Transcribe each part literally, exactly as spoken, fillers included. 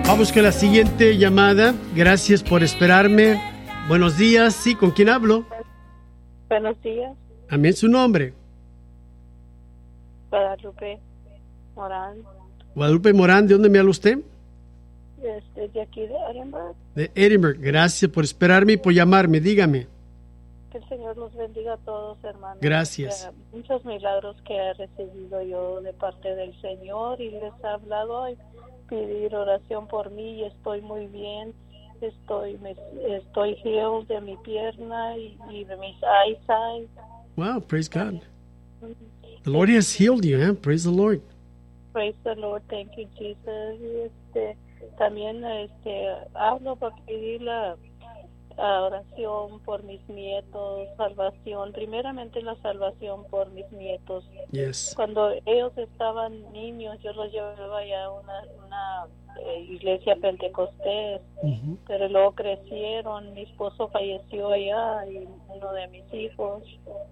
Vamos con la siguiente llamada. Gracias por esperarme. Buenos días. Sí, ¿con quién hablo? Buenos días. Amén, su nombre. Guadalupe Morán. Guadalupe Morán, ¿de dónde me habla usted? Este, de aquí de Edinburgh. De Edinburgh. Gracias por esperarme y por llamarme. Dígame. Que el Señor los bendiga a todos, hermanos. Gracias. Eh, muchos milagros que he recibido yo de parte del Señor y les he hablado y pedir oración por mí y estoy muy bien. Estoy me, estoy healed de mi pierna y, y de mis eyesight. Wow, praise God. The Lord has healed you, eh? Praise the Lord. Praise the Lord, thank you, Jesus. Este, también este, hablo para pedir la uh, oración por mis nietos, salvación, primeramente la salvación por mis nietos. Yes. Cuando ellos estaban niños, yo los llevaba ya a una, una eh, iglesia pentecostés, uh-huh. Pero luego crecieron, mi esposo falleció allá y uno de mis hijos,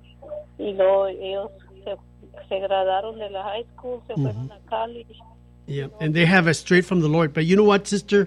y luego ellos se, se graduaron de la high school, se uh-huh. fueron a college. Yeah, and they have a straight from the Lord. But you know what, sister?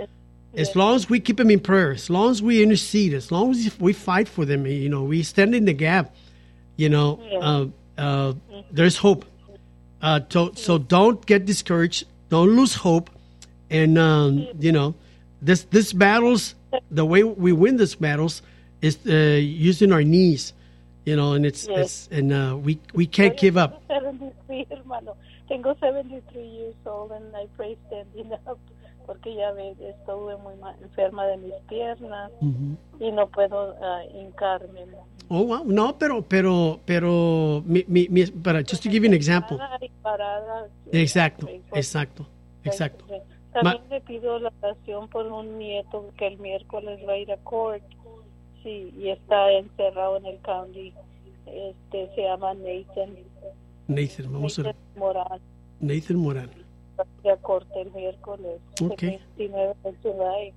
As long as we keep them in prayer, as long as we intercede, as long as we fight for them, you know, we stand in the gap, you know, yeah. uh, uh, there's hope. Uh, to, so don't get discouraged. Don't lose hope. And, um, you know, this this battles, the way we win these battles is uh, using our knees, you know, and it's, yes. it's and uh, we, we can't give up. seventy-three, hermano. Tengo seventy-three years old and I pray standing up. Porque ya ve, estuve muy mal, enferma de mis piernas uh-huh. y no puedo uh, hincarme. Oh, wow. No, pero, pero, pero, mi, mi, mi, para, just to give you an example. Parada, exacto, exacto, exacto. También Ma- le pido la oración por un nieto que el miércoles va a ir a court, sí, y está encerrado en el county. Este, se llama Nathan. Nathan, vamos Nathan a Morán. Nathan Morán. Ya corté el miércoles, okay. el veintinueve de July.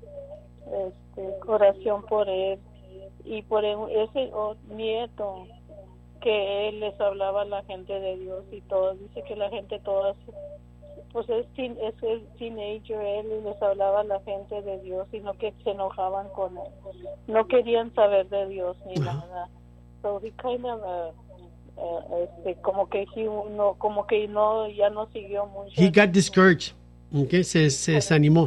Este, oración por él y por el, ese oh, nieto que él les hablaba a la gente de Dios y todo. Dice que la gente todas, pues es, teen, es el teenager él y les hablaba a la gente de Dios y no que se enojaban con él, no querían saber de Dios ni uh-huh. nada. So he kind of uh, Uh, este, como que he, no, como que no, ya no siguió mucho. He got discouraged. Okay, se, se desanimó.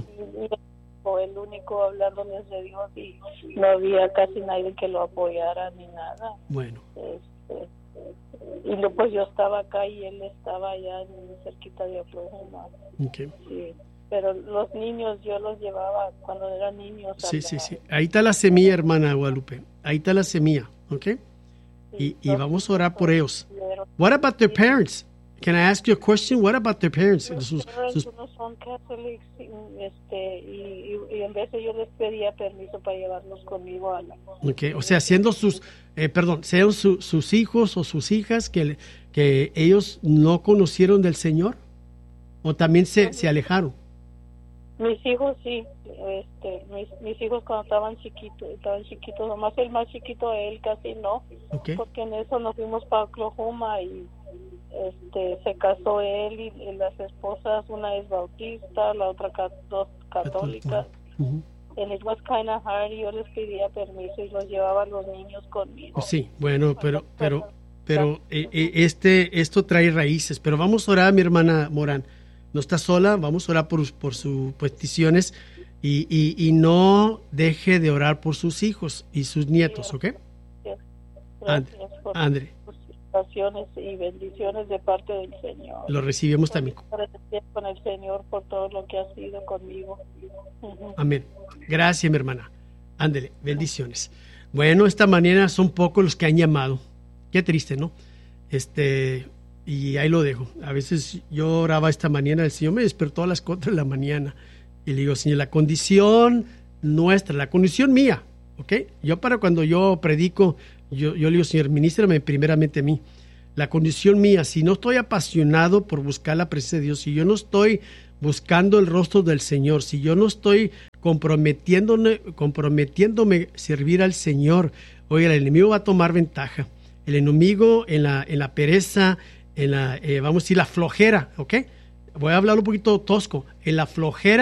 El único hablándoles de Dios y no había casi nadie que lo apoyara ni nada. Bueno. Este, y lo, pues yo estaba acá y él estaba allá en, cerquita de Oklahoma. Okay. Sí. Pero los niños yo los llevaba cuando eran niños. Sí, sí, sí. Ahí está la semilla, hermana Guadalupe. Ahí está la semilla, ¿ok? Y, y vamos a orar por ellos. What about their parents? Can I ask you a question? What about their parents? Sus, sus... No son católicos, este, y, y, y en vez de yo les pedía permiso para llevarlos conmigo a la... Okay, o sea, siendo sus, eh, perdón, sean su, sus hijos o sus hijas que, que ellos no conocieron del Señor, o también se, se alejaron. Mis hijos sí, este, mis, mis hijos cuando estaban chiquitos, estaban chiquitos, nomás el más chiquito, él casi no, okay. Porque en eso nos fuimos para Oklahoma y este, se casó él y, y las esposas, una es bautista, la otra dos católicas. Uh-huh. And it was kind of hard y yo les pedía permiso y los llevaba a los niños conmigo. Sí, bueno, pero, pero, pero eh, eh, este, esto trae raíces, pero vamos a orar, mi hermana Morán. No está sola, vamos a orar por, por sus peticiones y, y, y no deje de orar por sus hijos y sus nietos, ¿ok? Gracias, Gracias André, por André. sus oraciones y bendiciones de parte del Señor. Lo recibimos también. Gracias con el Señor por todo lo que ha sido conmigo. Uh-huh. Amén. Gracias, mi hermana. Ándele, bendiciones. Bueno, esta mañana son pocos los que han llamado. Qué triste, ¿no? Este... Y ahí lo dejo. A veces yo oraba esta mañana, el Señor me despertó a las cuatro de la mañana y le digo, Señor, la condición nuestra, la condición mía, ¿ok? Yo para cuando yo predico, yo, yo le digo, Señor, ministrame primeramente a mí. La condición mía, si no estoy apasionado por buscar la presencia de Dios, si yo no estoy buscando el rostro del Señor, si yo no estoy comprometiéndome, comprometiéndome a servir al Señor, oiga, el enemigo va a tomar ventaja. El enemigo en la, en la pereza, en la, eh, vamos a decir, la flojera, ¿ok? Voy a hablar un poquito tosco. En la flojera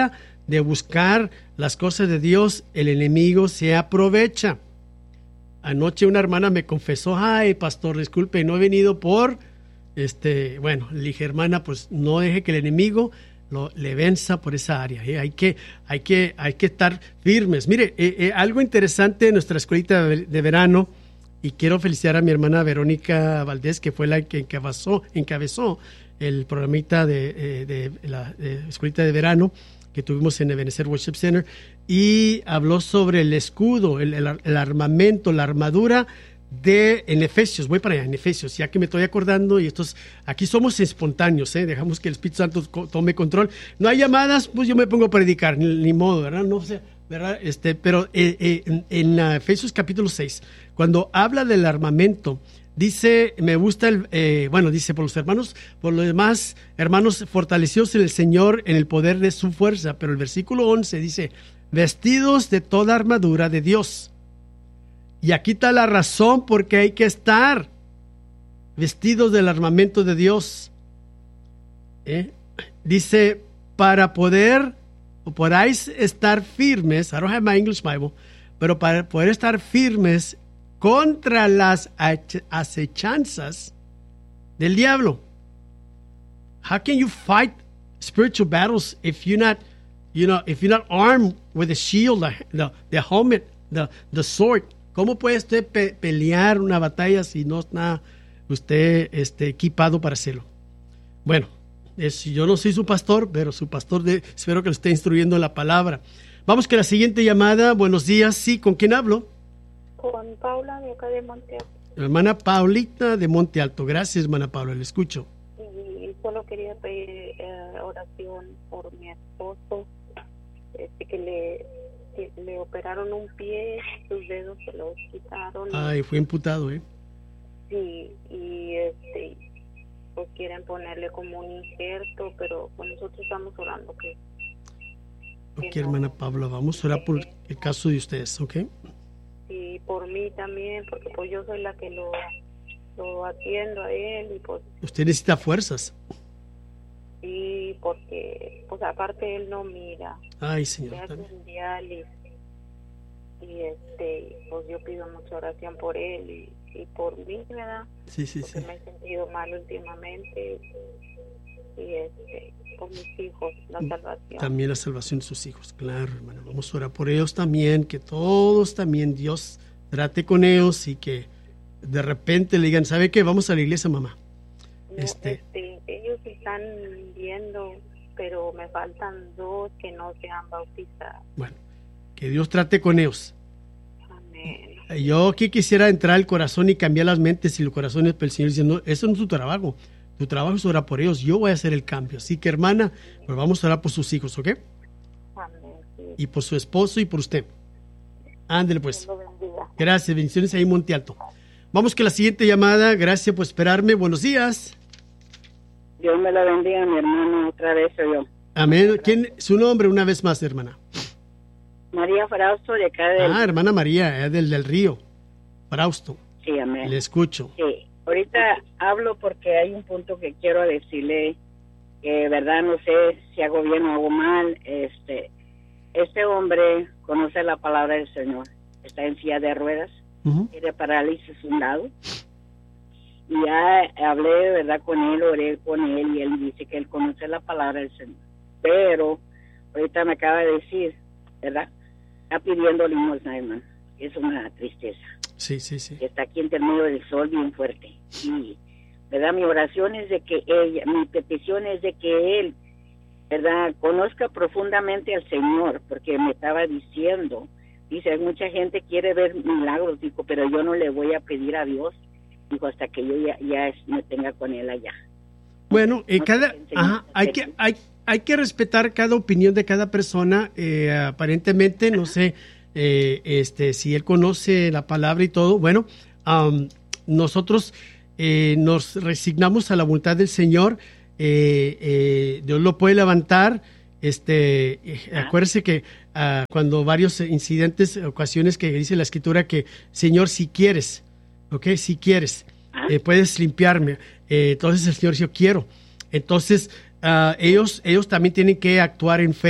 de buscar las cosas de Dios, el enemigo se aprovecha. Anoche una hermana me confesó, ay, pastor, disculpe, no he venido por, este, bueno, le dije, hermana, pues no deje que el enemigo lo, le venza por esa área. ¿eh? Hay que, hay que, hay que estar firmes. Mire, eh, eh, algo interesante en nuestra escuelita de, de verano, y quiero felicitar a mi hermana Verónica Valdés, que fue la que encabezó, encabezó el programita de, eh, de la de escuelita de verano que tuvimos en Ebenezer Worship Center, y habló sobre el escudo, el, el, el armamento, la armadura de, en Efesios, voy para allá, en Efesios, ya que me estoy acordando, y estos, aquí somos espontáneos, ¿eh? Dejamos que el Espíritu Santo co- tome control. No hay llamadas, pues yo me pongo a predicar, ni, ni modo, ¿verdad? No sé, ¿verdad? Este, pero eh, eh, en, en uh, Efesios capítulo seis, cuando habla del armamento, dice, me gusta, el, eh, bueno, dice, por los hermanos, por los demás hermanos, fortalecidos en el Señor, en el poder de su fuerza. Pero el versículo once dice, vestidos de toda armadura de Dios. Y aquí está la razón por qué hay que estar vestidos del armamento de Dios. ¿Eh? Dice, para poder, o podáis estar firmes, I don't have my English Bible, pero para poder estar firmes contra las acechanzas del diablo. How can you fight spiritual battles if you're not, you know, if you're not armed with the shield, the, the helmet, the, the sword? ¿Cómo puede usted pe- pelear una batalla si no está usted este, equipado para hacerlo? Bueno, es, yo no soy su pastor, pero su pastor de, espero que lo esté instruyendo en la palabra. Vamos con la siguiente llamada. Buenos días, sí, ¿con quién hablo? Con Paula de acá de Monte Alto. Hermana Paulita de Monte Alto. Gracias, hermana Paula, le escucho. Y solo quería pedir eh, oración por mi esposo, este, que le, que le operaron un pie, sus dedos se los quitaron. Ay, fue imputado, ¿eh? Sí, y este, pues quieren ponerle como un injerto, pero pues nosotros estamos orando que... que Ok, no, hermana Paula, vamos a orar por el caso de ustedes, ¿ok? y por mí también, porque pues yo soy la que lo, lo atiendo a él, y pues Usted necesita fuerzas. y porque pues aparte él no mira, Ay, se Señor. hace también. un diálisis, y este pues yo pido mucha oración por él y, y por mí, ¿verdad? Sí, sí, Porque sí. me he sentido mal últimamente, y este por mis hijos, la salvación. También la salvación de sus hijos, claro, hermana. Vamos a orar por ellos también, que todos también Dios trate con ellos y que de repente le digan, ¿sabe qué? Vamos a la iglesia, mamá. No, Este- este, ellos están viendo, pero me faltan dos que no se han bautizado. Bueno, que Dios trate con ellos. Amén. Yo aquí quisiera entrar al corazón y cambiar las mentes y los corazones, pero el Señor dice, no, eso no es tu trabajo. Tu trabajo es orar por ellos. Yo voy a hacer el cambio. Así que, hermana, pues vamos a orar por sus hijos, ¿ok? Amén. Sí. Y por su esposo y por usted. Ándele, pues. Dios lo bendiga. Gracias, bendiciones ahí en Monte Alto. Vamos con la siguiente llamada. Gracias por esperarme. Buenos días. Dios me la bendiga, mi hermano, otra vez soy yo. Amén. ¿Quién? Su nombre una vez más, hermana. María Frausto, de acá del... Ah, hermana María, es del, del río. Frausto. Sí, amén. Le escucho. Sí, ahorita hablo porque hay un punto que quiero decirle, que verdad no sé si hago bien o hago mal. Este, este hombre conoce la palabra del Señor, está en silla de ruedas, Ujú. tiene parálisis un lado, y ya hablé, verdad, con él, oré con él, y él dice que él conoce la palabra del Señor, pero ahorita me acaba de decir, verdad, está pidiendo limosna, hermano, es una tristeza, Sí, sí, sí. que está aquí en medio del sol bien fuerte, y verdad, mi oración es de que ella, mi petición es de que él, verdad, conozca profundamente al Señor, porque me estaba diciendo, dice, mucha gente quiere ver milagros, dijo, pero yo no le voy a pedir a Dios, dijo, hasta que yo ya, ya me tenga con él allá. Bueno, eh, No sé cada, qué enseñanza ajá, hay hacer. que hay, hay que respetar cada opinión de cada persona. Eh, aparentemente, no sé, eh, este, si él conoce la palabra y todo. Bueno, um, nosotros eh, nos resignamos a la voluntad del Señor. Eh, eh, Dios lo puede levantar. Este, eh, acuérdese que uh, cuando varios incidentes, ocasiones que dice la Escritura que Señor, si quieres, ok, si quieres, eh, puedes limpiarme. Eh, entonces el Señor dice, yo quiero. Entonces uh, ellos, ellos también tienen que actuar en fe.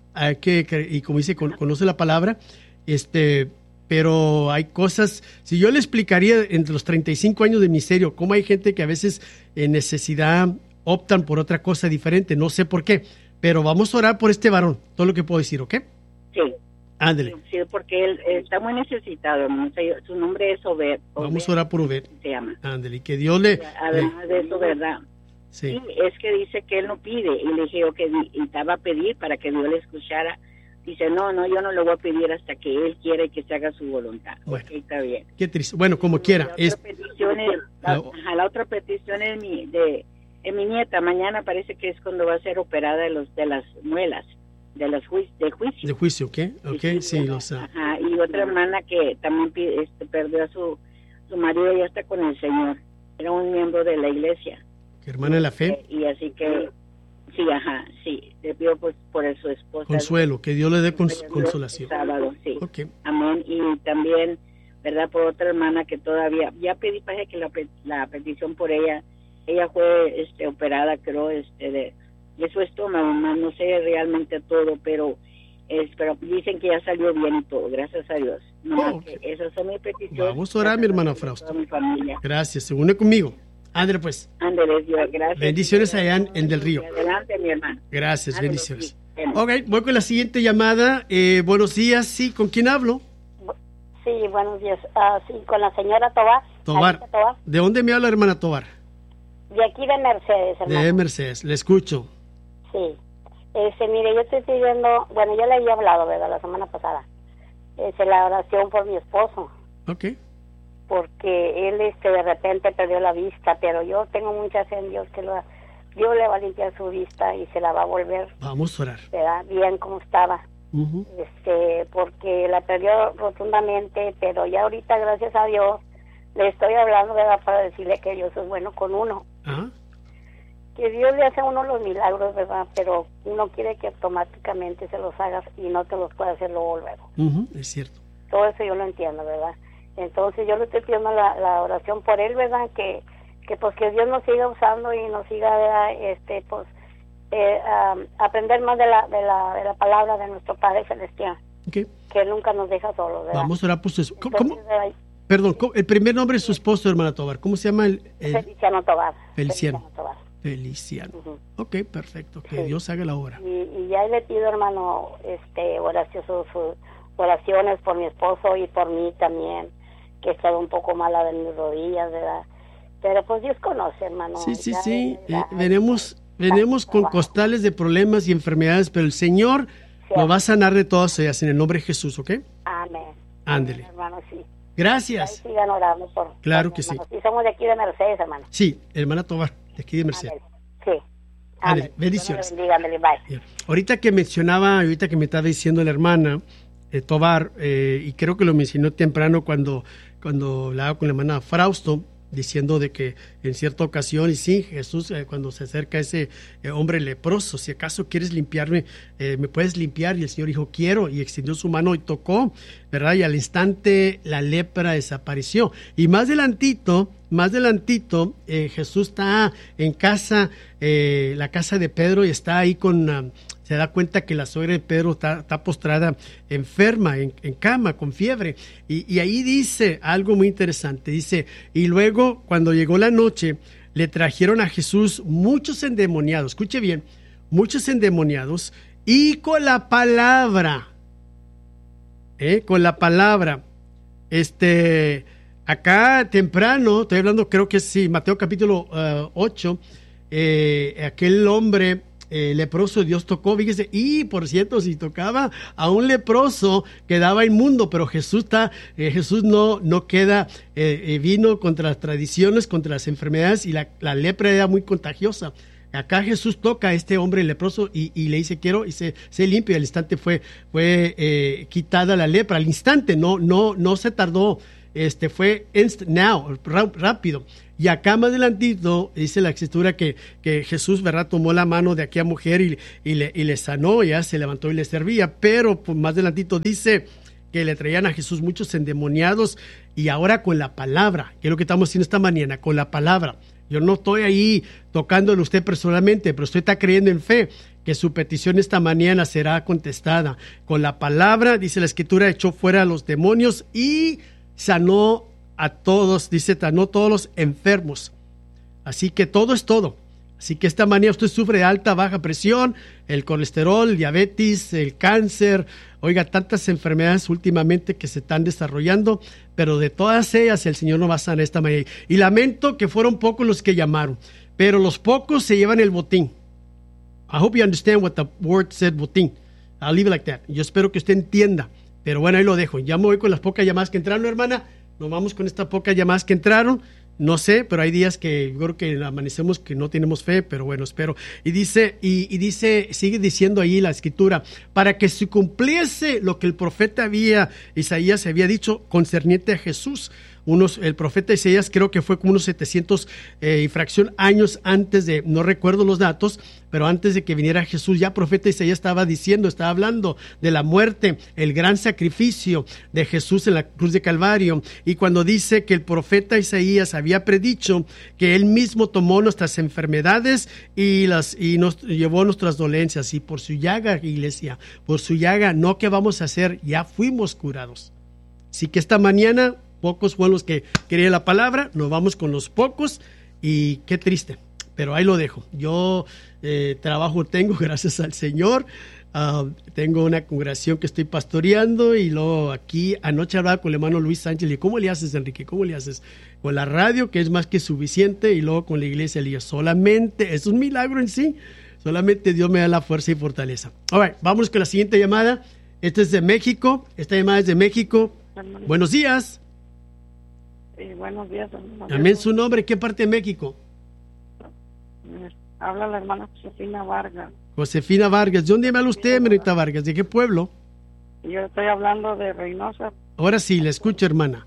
hay que, y como dice, con, conoce la palabra, este, pero hay cosas, si yo le explicaría entre los treinta y cinco años de ministerio, cómo hay gente que a veces en necesidad optan por otra cosa diferente, no sé por qué, pero vamos a orar por este varón, todo lo que puedo decir, ¿ok? Sí. Ándele. Sí, porque él está muy necesitado, hermano. Su nombre es Obed. Vamos a orar por Obed. Se llama. Ándele, que Dios le... Además le, de eso, ¿verdad? Sí. Sí, es que dice que él no pide. Y le dije yo que estaba a pedir para que Dios le escuchara. Dice, no, no, yo no lo voy a pedir hasta que él quiera y que se haga su voluntad. Bueno, okay, está bien. Qué triste. Bueno, como quiera. La Es... otra petición es, la, ajá, la otra petición es mi, de, de mi nieta. Mañana parece que es cuando va a ser operada de, los, de las muelas. De los juic de juicio. De juicio, ¿ok? Ok, sí, sí los... Uh... Ajá, y otra hermana que también este, perdió a su, su marido, ya está con el Señor. Era un miembro de la iglesia. ¿Qué hermana de la fe? Y, y así que, sí, ajá, sí, le pido pues por su esposa. Consuelo, que Dios le dé cons consolación. Sábado, sí. Okay. Amén. Y también, ¿verdad? Por otra hermana que todavía, ya pedí para que la, la petición por ella, ella fue este, operada, creo, este, de... de su estómago, más no sé realmente todo, pero es, pero dicen que ya salió bien y todo, gracias a Dios. No, oh, okay. que esas son mis peticiones. Vamos a orar, mi hermana Frausto. Mi familia. Gracias, se une conmigo. Ándale pues. Ándale, Dios, gracias. Bendiciones allá en, en Del Río. Adelante, mi hermano. Gracias, Ándale, bendiciones. Sí. Ok, voy con la siguiente llamada. Eh, buenos días, sí, ¿con quién hablo? Sí, buenos días. Uh, sí, con la señora Tobar. Tobar. Tobar. ¿De dónde me habla, hermana Tobar? De aquí de Mercedes, hermano. De Mercedes, le escucho. Sí, este, mire, yo estoy pidiendo, bueno, ya le había hablado, ¿verdad?, la semana pasada, es la oración por mi esposo. Ok. Porque él, este, de repente perdió la vista, pero yo tengo mucha fe en Dios que lo, Dios le va a limpiar su vista y se la va a volver. Vamos a orar. ¿Verdad? Bien como estaba. Uh-huh. Este, porque la perdió rotundamente, pero ya ahorita, gracias a Dios, le estoy hablando, ¿verdad?, para decirle que Dios es bueno con uno. Ajá. Uh-huh. Que Dios le hace a uno los milagros, ¿verdad? Pero uno quiere que automáticamente se los hagas y no te los puede hacer luego luego. Uh-huh, es cierto. Todo eso yo lo entiendo, ¿verdad? Entonces yo le estoy pidiendo la, la oración por él, ¿verdad? Que, que pues que Dios nos siga usando y nos siga, ¿verdad? Este, pues, eh, um, aprender más de la, de, la, de la palabra de nuestro Padre Celestial. Okay. Que Él nunca nos deja solos, ¿verdad? Vamos a orar por su esposo. ¿Cómo? Entonces, ¿cómo? Perdón, ¿cómo? El primer nombre de su esposo, hermana Tobar. ¿Cómo se llama? El, el... Feliciano Tobar. Feliciano. Feliciano Tobar. Feliciano. Uh-huh. Ok, perfecto. Que sí. Dios haga la obra. Y, y ya le pido, hermano, este, oración, sus, sus oraciones por mi esposo y por mí también, que he estado un poco mala de mis rodillas, ¿verdad? Pero pues Dios conoce, hermano. Sí, sí, ya, sí. Ya, eh, venimos venimos con costales de problemas y enfermedades, pero el Señor sí. Lo va a sanar de todas ellas en el nombre de Jesús, ¿ok? Amén. Ándele. Amén, hermano, sí. Gracias. Ahí sigan orando por, claro por que sí. Sí, somos de aquí de Mercedes, hermano. Sí, hermana Tobar, de aquí de Mercedes. Amén. Sí. Ándele, bendiciones. Bendiga, ándele, bye. Bien. Ahorita que mencionaba, ahorita que me estaba diciendo la hermana eh, Tobar, eh, y creo que lo mencionó temprano cuando, cuando hablaba con la hermana Frausto, diciendo de que en cierta ocasión, y sí, Jesús, eh, cuando se acerca a ese eh, hombre leproso, si acaso quieres limpiarme, eh, me puedes limpiar, y el Señor dijo, quiero, y extendió su mano y tocó, ¿verdad? Y al instante la lepra desapareció. Y más adelantito, más adelantito, eh, Jesús está en casa, eh, la casa de Pedro, y está ahí con... Uh, se da cuenta que la suegra de Pedro está, está postrada enferma, en, en cama, con fiebre. Y, y ahí dice algo muy interesante. Dice, y luego cuando llegó la noche, le trajeron a Jesús muchos endemoniados. Escuche bien, muchos endemoniados. Y con la palabra, ¿eh? con la palabra, este, acá temprano, estoy hablando, creo que sí, Mateo capítulo uh, ocho, eh, aquel hombre... Eh, leproso, Dios tocó, fíjese, y por cierto, si tocaba a un leproso quedaba inmundo, pero Jesús está, eh, Jesús no, no queda, eh, eh, vino contra las tradiciones, contra las enfermedades, y la, la lepra era muy contagiosa. Acá Jesús toca a este hombre leproso y, y le dice quiero, y se, se limpia, y al instante fue, fue eh, quitada la lepra, al instante, no, no, no se tardó, este fue inst now, rápido. Y acá más adelantito dice la escritura que, que Jesús, ¿verdad?, tomó la mano de aquella mujer y, y, le, y le sanó, ya se levantó y le servía, pero pues, más adelantito dice que le traían a Jesús muchos endemoniados, y ahora con la palabra, que es lo que estamos haciendo esta mañana, con la palabra. Yo no estoy ahí tocándole a usted personalmente, pero usted está creyendo en fe que su petición esta mañana será contestada. Con la palabra, dice la Escritura, echó fuera a los demonios y sanó a todos, dice, sanó todos los enfermos. Así que todo es todo. Así que esta mañana usted sufre de alta, baja presión, el colesterol, diabetes, el cáncer, oiga, tantas enfermedades últimamente que se están desarrollando, pero de todas ellas el Señor nos va a sanar esta mañana. Y lamento que fueron pocos los que llamaron, pero los pocos se llevan el botín. I hope you understand what the word said, botín. I'll leave it like that. Yo espero que usted entienda, pero bueno, ahí lo dejo. Ya me voy con las pocas llamadas que entraron, hermana. Nos vamos con estas pocas llamadas que entraron. No sé, pero hay días que yo creo que amanecemos que no tenemos fe, pero bueno, espero. Y dice, y, y dice, sigue diciendo ahí la Escritura, para que se cumpliese lo que el profeta había, Isaías había dicho concerniente a Jesús. Unos, el profeta Isaías creo que fue como unos setecientos eh, y fracción años antes de, no recuerdo los datos, pero antes de que viniera Jesús, ya el profeta Isaías estaba diciendo, estaba hablando de la muerte, el gran sacrificio de Jesús en la cruz de Calvario. Y cuando dice que el profeta Isaías había predicho que él mismo tomó nuestras enfermedades y las y nos llevó nuestras dolencias, y por su llaga, iglesia, por su llaga, no que vamos a hacer, ya fuimos curados. Así que esta mañana, pocos fueron los que querían la palabra, nos vamos con los pocos, y qué triste, pero ahí lo dejo. Yo eh, trabajo tengo, gracias al Señor. Uh, tengo una congregación que estoy pastoreando, y luego aquí anoche hablaba con el hermano Luis Sánchez, y le dije, ¿cómo le haces, Enrique? ¿Cómo le haces? Con la radio, que es más que suficiente, y luego con la iglesia, le digo, solamente, es un milagro en sí, solamente Dios me da la fuerza y fortaleza. All right, vamos con la siguiente llamada. Esta es de México, esta llamada es de México. Hermano. Buenos días. Sí, buenos días, hermano. Amén, su nombre, ¿qué parte de México? Habla la hermana Josefina Vargas. Josefina Vargas, ¿de dónde habla usted, hermanita Vargas? ¿De qué pueblo? Yo estoy hablando de Reynosa. Ahora sí, le escucho, hermana.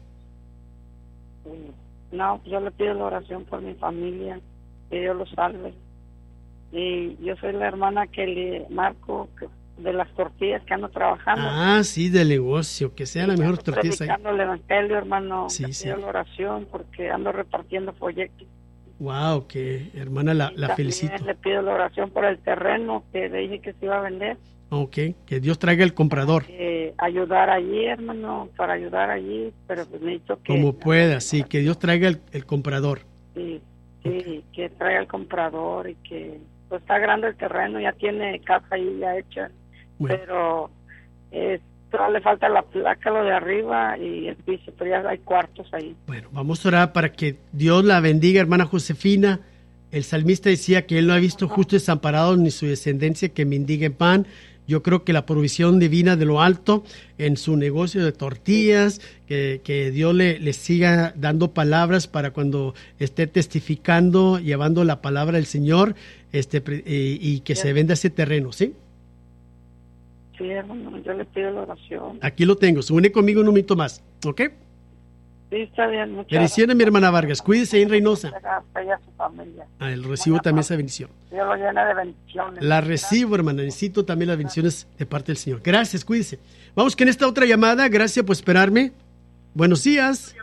No, yo le pido la oración por mi familia, que Dios los salve. Y yo soy la hermana que le marco de las tortillas que ando trabajando. Ah, sí, del negocio, que sean las mejores tortillas ahí. Predicando el evangelio, hermano. Sí, le sí. pido la oración porque ando repartiendo proyectos. Wow, que hermana, la, la felicito. Le pido la oración por el terreno que le dije que se iba a vender. Ok, que Dios traiga el comprador. Eh, ayudar allí, hermano, para ayudar allí, pero pues necesito que... Como pueda, sí, que Dios traiga el, el comprador. Sí, sí, okay. Que traiga el comprador, y que pues está grande el terreno, ya tiene casa ahí ya hecha, bueno. Pero eh, todavía le falta la placa, lo de arriba, y el piso, pero ya hay cuartos ahí. Bueno, vamos a orar para que Dios la bendiga, hermana Josefina. El salmista decía que él no ha visto justo desamparado ni su descendencia que mendigue pan. Yo creo que la provisión divina de lo alto en su negocio de tortillas, que, que Dios le, le siga dando palabras para cuando esté testificando, llevando la palabra del Señor, este y, y que sí. Se venda ese terreno, ¿sí? Sí, hermano, yo le pido la oración. Aquí lo tengo, se une conmigo un momento más, ¿ok? Sí, está bien. Muchas bendiciones, mi hermana Vargas. Cuídese ahí en Reynosa. Ella, su familia. Ah, el recibo Buena también familia. Esa bendición. Dios lo llena de bendiciones. La recibo, hermana. Necesito también las bendiciones de parte del Señor. Gracias, cuídese. Vamos con esta otra llamada. Gracias por esperarme. Buenos días.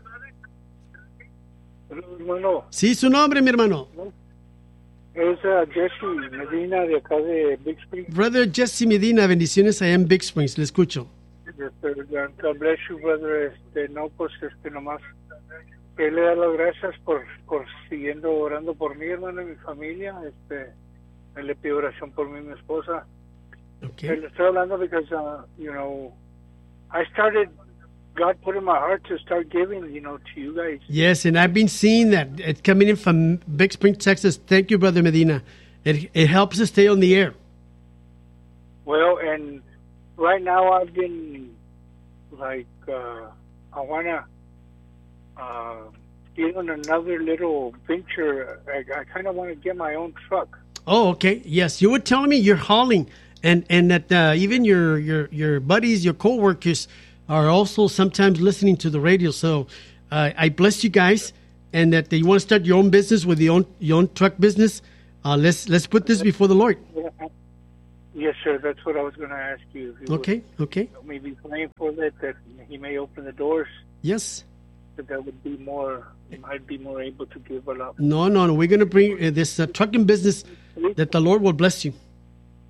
Hola, hermano. Sí, su nombre, mi hermano. Es uh, Jesse Medina, de acá de Big Springs. Brother Jesse Medina, bendiciones allá en Big Springs. Le escucho. God bless you, brother. Este, no, pues, este, nomás que le da las gracias por, por siguiendo orando por mí, hermano, y mi familia. Este, le pido oración por mí y mi esposa. Okay. Le estoy hablando because, uh, you know, I started, God put in my heart to start giving, you know, to you guys. Yes, and I've been seeing that. It's coming in from Big Springs, Texas. Thank you, Brother Medina. It, it helps us stay on the air. Well, and right now I've been, like, uh, I want to uh, get on another little venture. I, I kind of want to get my own truck. Oh, okay. Yes, you were telling me you're hauling, and, and that uh, even your, your, your buddies, your co-workers are also sometimes listening to the radio. So uh, I bless you guys, and that you want to start your own business with your own, your own truck business. Uh, let's, let's put this before the Lord. Yeah. Yes, sir. That's what I was going to ask you. If you okay, would, okay. You know, maybe praying for that, that he may open the doors. Yes. That that would be more, I'd be more able to give a lot. No, no, no. We're going to bring uh, this uh, trucking business that the Lord will bless you.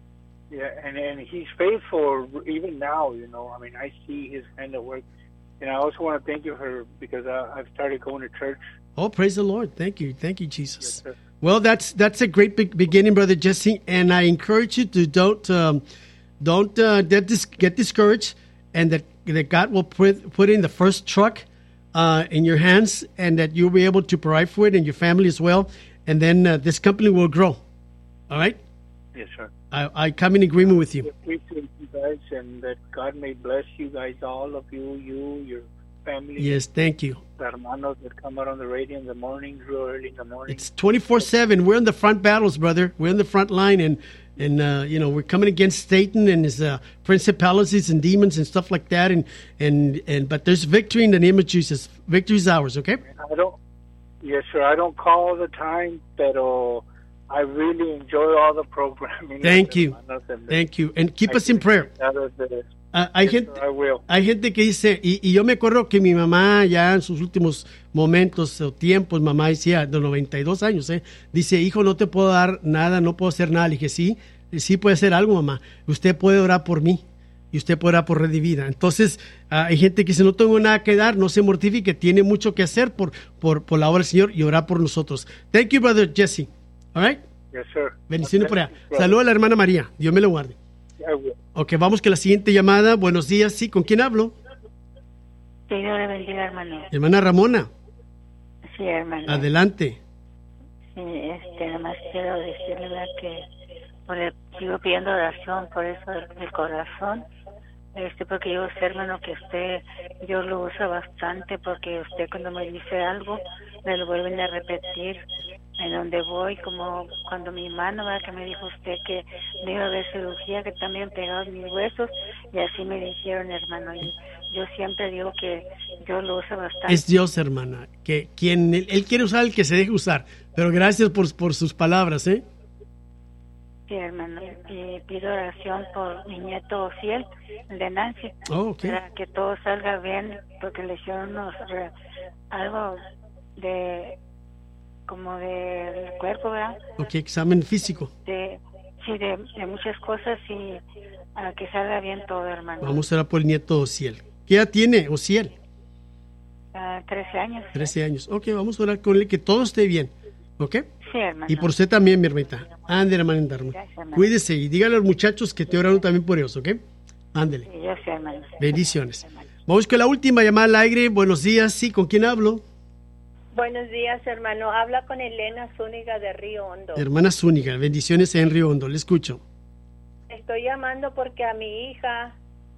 Yeah, and, and he's faithful even now, you know. I mean, I see his hand at work. And I also want to thank you for, because I, I've started going to church. Oh, praise the Lord. Thank you. Thank you, Jesus. Yes, well, that's that's a great big beginning, Brother Jesse. And I encourage you to don't um, don't uh, get, dis- get discouraged, and that, that God will put, put in the first truck uh, in your hands, and that you'll be able to provide for it and your family as well. And then uh, this company will grow. All right? Yes, sir. I, I come in agreement with you. I appreciate you guys, and that God may bless you guys, all of you, you, your family. Yes, thank you. The hermanos that come out on the radio in the morning, real early in the morning. It's twenty-four seven. We're in the front battles, brother. We're in the front line, and, and uh, you know, we're coming against Satan and his uh, principalities and demons and stuff like that. And, and, and But there's victory in the name of Jesus. Victory is ours, okay? I don't, yes, sir. I don't call all the time, pero I really enjoy all the programming. Thank you. Thank you. And keep us in prayer. Uh, hay, yes, gente, sir, hay gente que dice, y, y yo me acuerdo que mi mamá ya en sus últimos momentos o tiempos, mamá decía, de noventa y dos años, eh, dice, hijo, no te puedo dar nada, no puedo hacer nada. Le dije, sí, sí puede hacer algo, mamá. Usted puede orar por mí y usted puede orar por Red de Vida. Entonces, uh, hay gente que dice, no tengo nada que dar, no se mortifique, tiene mucho que hacer por, por, por la obra del Señor y orar por nosotros. Thank you, Brother Jesse. All right? Yes, sir. Bendiciones por allá. Saludos a la hermana María. Dios me lo guarde. Ok, vamos con la siguiente llamada. Buenos días. Sí, ¿con quién hablo? Sí, Dios le bendiga, hermano. Hermana Ramona. Sí, hermano. Adelante. Sí, este, nada más quiero decirle, ¿verdad?, que por el, sigo pidiendo oración por eso del, del corazón. Este, porque yo sé, hermano, que usted, Dios lo usa bastante, porque usted cuando me dice algo, me lo vuelven a repetir en donde voy, como cuando mi hermano, ¿verdad?, que me dijo usted que me iba a haber cirugía, que también pegaban mis huesos, y así me dijeron, hermano, y yo siempre digo que Dios lo usa bastante. Es Dios, hermana, que quien él, él quiere usar el que se deje usar, pero gracias por, por sus palabras, ¿eh? Sí, hermano, y pido oración por mi nieto Ociel, el de Nancy, oh, okay, para que todo salga bien, porque le hicieron unos, algo de, como del cuerpo, ¿verdad? Ok, examen físico. De, sí, de, de muchas cosas, y a que salga bien todo, hermano. Vamos a orar por el nieto Ociel. ¿Qué edad tiene Ociel? Uh, trece años. trece años. Ok, vamos a orar con él, que todo esté bien. ¿Ok? Sí, hermano. Y por usted también, mi hermanita. Ande, hermana, hermano. Cuídese y dígale a los muchachos que te oraron también por ellos, ¿ok? Ándele. Sí, yo sé, hermano. Bendiciones. Vamos con la última llamada al aire. Buenos días. Sí, ¿con quién hablo? Buenos días, hermano. Habla con Elena Zúñiga de Río Hondo. Hermana Zúñiga, bendiciones en Río Hondo. Le escucho. Estoy llamando porque a mi hija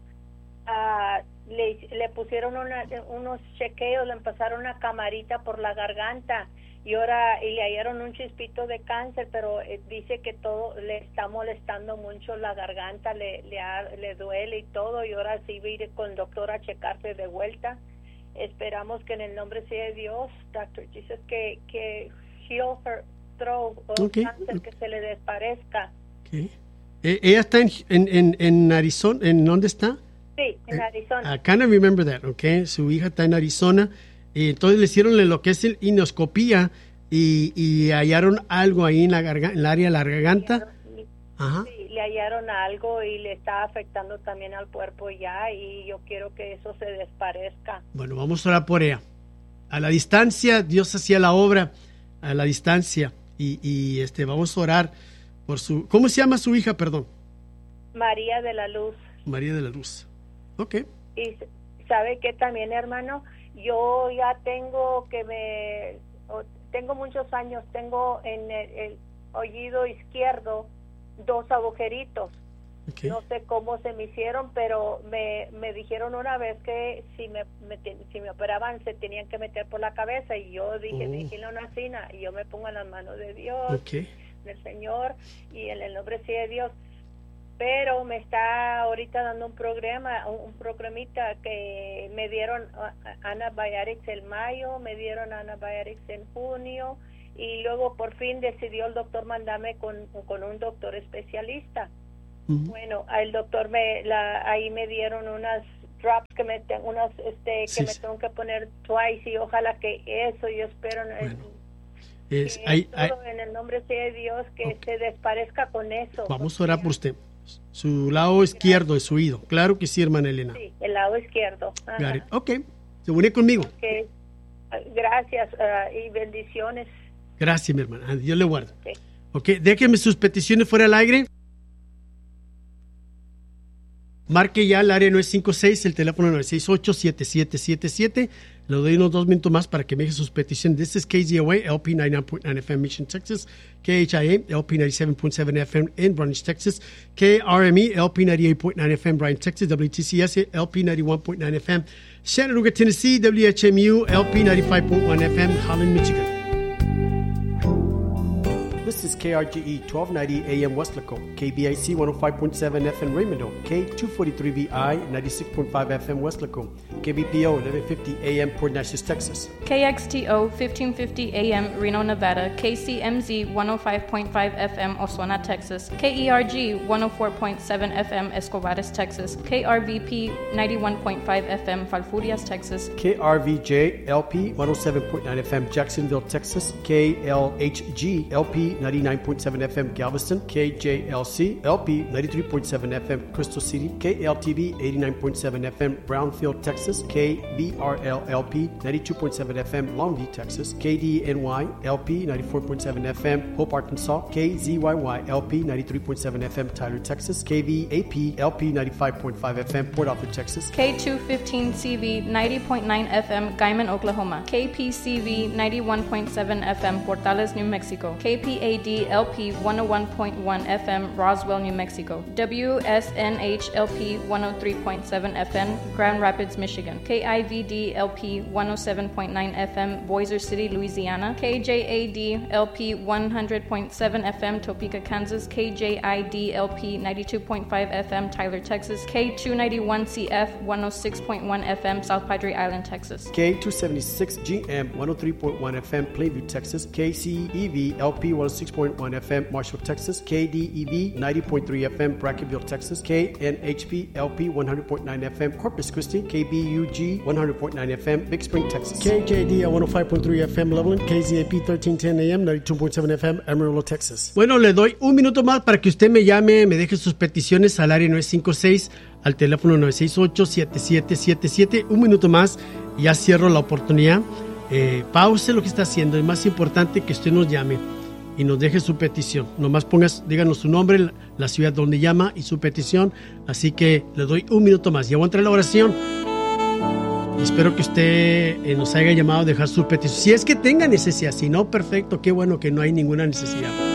uh, le, le pusieron una, unos chequeos, le pasaron una camarita por la garganta y ahora y le hallaron un chispito de cáncer, pero eh, dice que todo le está molestando mucho la garganta, le le, ha, le duele y todo, y ahora sí va a ir con el doctor a checarse de vuelta. Esperamos que en el nombre sea de Dios, doctor Jesus, que, que heal her throat, o okay, cáncer okay, que se le desparezca. Okay. Eh, ¿Ella está en, en, en Arizona? ¿En dónde está? Sí, en eh, Arizona. I kind of remember that, okay. Su hija está en Arizona. Y entonces le hicieron lo que es el inoscopía y, y hallaron algo ahí en la garganta, en el área de la garganta. Ajá. Sí, le hallaron algo y le está afectando también al cuerpo ya, y yo quiero que eso se desparezca. Bueno, vamos a orar por ella. A la distancia, Dios hacía la obra a la distancia, y, y este vamos a orar por su... ¿Cómo se llama su hija, perdón? María de la Luz. María de la Luz. Ok. Y sabe que también, hermano, yo ya tengo que me... Tengo muchos años, tengo en el, el oído izquierdo dos agujeritos. Okay. No sé cómo se me hicieron, pero me, me dijeron una vez que si me, me si me operaban se tenían que meter por la cabeza, y yo dije, oh, dije una cina, y yo me pongo en las manos de Dios, okay, del Señor, y en el nombre sí de Dios. Pero me está ahorita dando un programa, un, un programita que me dieron uh, antibiotics en mayo, me dieron antibiotics en junio, y luego por fin decidió el doctor mandarme con, con un doctor especialista. Uh-huh. Bueno, el doctor me la, ahí me dieron unas drops que me tengo, unas este sí, que me tengo que poner twice, y ojalá que eso yo espero. Bueno. Es, que hay, todo hay, en el nombre de Dios que okay, se desparezca con eso. Vamos a orar por usted. Su lado izquierdo de su oído. Claro que sí, hermana Elena. Sí, el lado izquierdo. Got it. Ok, se une conmigo. Okay. Gracias uh, y bendiciones. Gracias, mi hermana. Dios le guarde. Okay. Ok, déjenme sus peticiones fuera al aire. Marque ya el área nueve cinco seis, el teléfono nueve seis ocho, siete siete siete siete. Le doy unos dos minutos más para que me deje sus peticiones. This is K Z O A, L P ninety-nine point nine F M, Mission, Texas. K H I A, L P ninety-seven point seven F M in Brownsville, Texas. K R M E, L P ninety-eight point nine F M, Bryan, Texas. W T C S, L P ninety-one point nine F M, Chattanooga, Tennessee. W H M U, L P ninety-five point one F M, Holland, Michigan. This is K R G E twelve ninety A M Westlaco, K B I C one oh five point seven F M Raymondo, K two forty-three V I ninety-six point five F M Westlaco, K B P O eleven fifty A M Port Neches, Texas. K X T O fifteen fifty A M Reno, Nevada, K C M Z one oh five point five F M Oswena, Texas, K E R G one oh four point seven F M Escobares, Texas, K R V P ninety-one point five F M Falfurrias, Texas, K R V J L P one oh seven point nine F M Jacksonville, Texas, K L H G L P ninety-nine point seven F M Galveston, K J L C L P ninety-three point seven F M Crystal City, K L T V eighty-nine point seven F M Brownfield, Texas, K B R L L P ninety-two point seven F M Longview, Texas, K D N Y L P ninety-four point seven F M Hope, Arkansas, K Z Y Y L P ninety-three point seven F M Tyler, Texas, K V A P L P ninety-five point five F M Port Arthur, Texas, K two fifteen C V ninety point nine F M Guyman, Oklahoma, K P C V ninety-one point seven F M Portales, New Mexico, K P A D L P one oh one point one F M Roswell, New Mexico, W S N H L P one oh three point seven F M Grand Rapids, Michigan, K I V D L P one oh seven point nine F M Bossier City, Louisiana, K J A D L P one hundred point seven F M Topeka, Kansas, K J I D L P ninety-two point five F M Tyler, Texas, K two ninety-one C F one oh six point one F M South Padre Island, Texas, K two seventy-six G M one oh three point one F M Plainview, Texas, K C E V L P one oh six point one F M Marshall, Texas, K D E V ninety point three F M Brackettville, Texas, K N H P L P one hundred point nine F M Corpus Christi, K B U G one hundred point nine F M Big Spring, Texas, K J D one oh five point three F M Loveland, K Z A P thirteen ten A M ninety-two point seven F M Amarillo, Texas. Bueno, le doy un minuto más para que usted me llame, me deje sus peticiones al área nueve cinco seis, al teléfono nueve seis ocho, siete siete siete siete. Un minuto más y ya cierro la oportunidad. Eh, pause lo que está haciendo. Es más importante que usted nos llame y nos deje su petición. Nomás pongas, díganos su nombre, la ciudad donde llama y su petición. Así que le doy un minuto más. Ya voy a entrar en la oración. Espero que usted eh, nos haya llamado a dejar su petición. Si es que tenga necesidad, si no, perfecto, qué bueno que no hay ninguna necesidad.